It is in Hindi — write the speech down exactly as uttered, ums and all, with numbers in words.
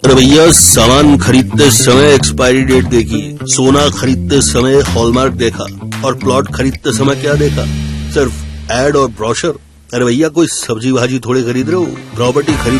अरे भैया, सामान खरीदते समय एक्सपायरी डेट देखी, सोना खरीदते समय हॉलमार्क देखा और प्लॉट खरीदते समय क्या देखा? सिर्फ एड और ब्रोशर। अरे भैया, कोई सब्जी भाजी थोड़े खरीद रहे हो, प्रॉपर्टी खरीद